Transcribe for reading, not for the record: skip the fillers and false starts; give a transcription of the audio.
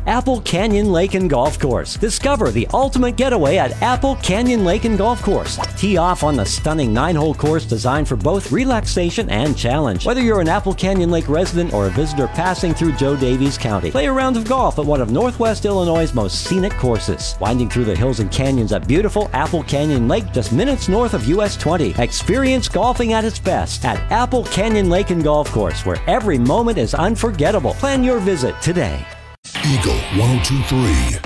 Apple Canyon Lake and Golf Course. Discover the ultimate getaway at Apple Canyon Lake and Golf Course. Tee off on the stunning 9-hole course designed for both relaxation and challenge. Whether you're an Apple Canyon Lake resident or a visitor passing through Joe Davies County, play a round of golf at one of Northwest Illinois' most scenic courses. Winding through the hills and canyons at beautiful Apple Canyon Lake just minutes north of US 20. Experience golfing at its best at Apple Canyon Lake and Golf Course, where every moment is unforgettable. Plan your visit today. Eagle 102.3.